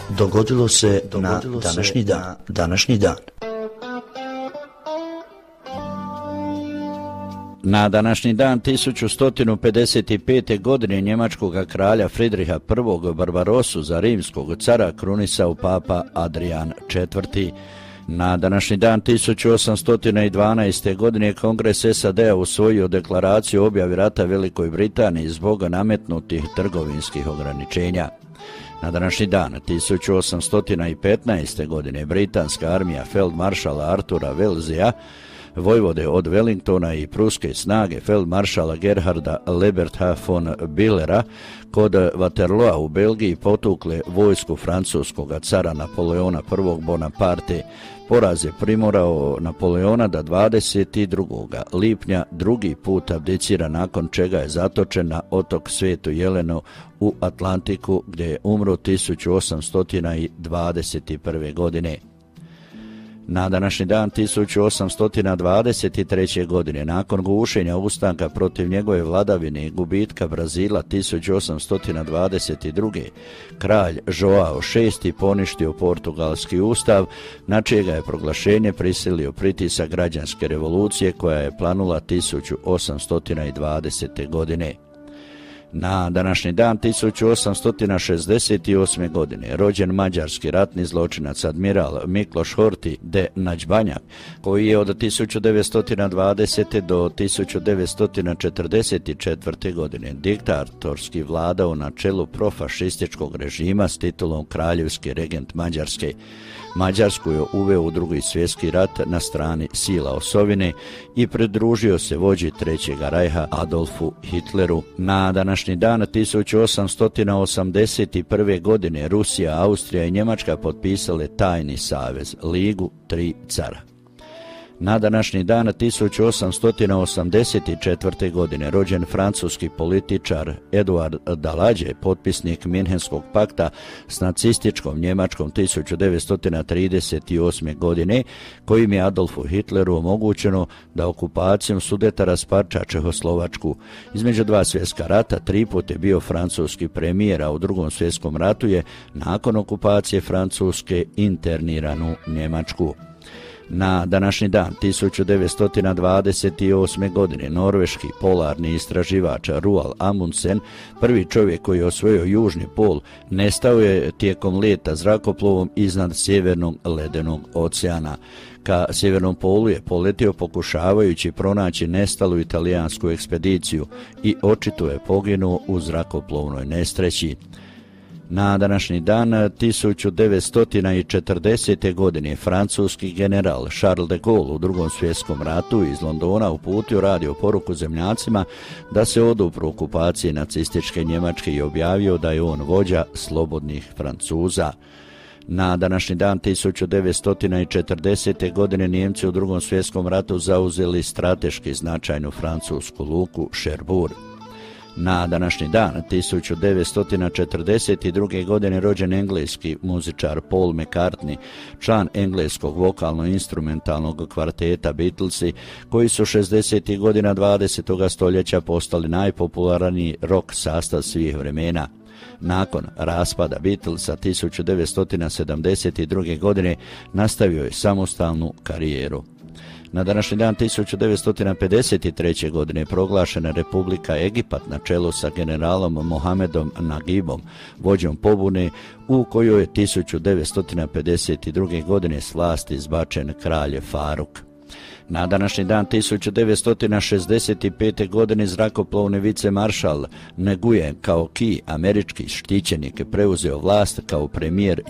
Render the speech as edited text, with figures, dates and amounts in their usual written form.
dogodilo se na današnji dan. Na današnji dan 1155. godine njemačkog kralja Fridriha I. Barbarosu za rimskog cara krunisao papa Adrian IV. Na današnji dan 1812. godine Kongres SAD-a usvojio deklaraciju o objavi rata Velikoj Britaniji zbog nametnutih trgovinskih ograničenja. Na današnji dan 1815. godine britanska armija feldmaršala Artura Wellesleyja, vojvode od Wellingtona i pruske snage feldmaršala Gerharda Leberta von Billera kod Waterloa u Belgiji potukle vojsku francuskog cara Napoleona I. Bonaparte. Poraz je primorao Napoleona da 22. lipnja drugi put abdicira, nakon čega je zatočen na otok Svetu Jelenu u Atlantiku, gdje je umro 1821. godine. Na današnji dan 1823. godine, nakon gušenja ustanka protiv njegove vladavine i gubitka Brazila 1822. kralj Joao VI poništio portugalski ustav, na čijega je proglašenje prisilio pritisak građanske revolucije koja je planula 1820. godine. Na današnji dan 1868. godine rođen mađarski ratni zločinac admiral Mikloš Horthy de Nađbanjak, koji je od 1920. do 1944. godine diktatorski vladao na čelu profašističkog režima s titulom kraljevski regent Mađarske. Mađarsku je uveo u Drugi svjetski rat na strani sila osovine i pridružio se vođi Trećega rajha Adolfu Hitleru. Na današnji dan 1881. godine Rusija, Austrija i Njemačka potpisale tajni savez, Ligu tri cara. Na današnji dan 1884. godine rođen francuski političar Eduard Daladier, potpisnik Minhenskog pakta s nacističkom Njemačkom 1938. godine, kojim je Adolfu Hitleru omogućeno da okupacijom Sudeta rasparča Čehoslovačku. Između dva svjetska rata 3 put je bio francuski premijer, a u Drugom svjetskom ratu je nakon okupacije Francuske interniran u Njemačku. Na današnji dan 1928. godine norveški polarni istraživač Roald Amundsen, prvi čovjek koji je osvojio južni pol, nestao je tijekom leta zrakoplovom iznad sjevernog ledenog oceana. Ka sjevernom polu je poletio pokušavajući pronaći nestalu italijansku ekspediciju i očito je poginuo u zrakoplovnoj nesreći. Na današnji dan 1940. godine francuski general Charles de Gaulle u Drugom svjetskom ratu iz Londona uputio radio poruku zemljacima da se odupru okupaciji nacističke Njemačke i objavio da je on vođa slobodnih Francuza. Na današnji dan 1940. godine Nijemci u Drugom svjetskom ratu zauzeli strateški značajnu francusku luku Cherbourg. Na današnji dan 1942. godine rođen engleski muzičar Paul McCartney, član engleskog vokalno-instrumentalnog kvarteta Beatlesi, koji su 60. godina 20. stoljeća postali najpopularniji rock sastav svih vremena. Nakon raspada Beatlesa 1972. godine nastavio je samostalnu karijeru. Na današnji dan 1953. godine proglašena Republika Egipat na čelu sa generalom Mohamedom Nagibom, vođom pobune u kojoj je 1952. godine s vlasti izbačen kralj Faruk. Na današnji dan 1965. godine zrakoplovni vicemaršal Nguyen Cao Ki, američki štićenik, preuzeo vlast kao premijer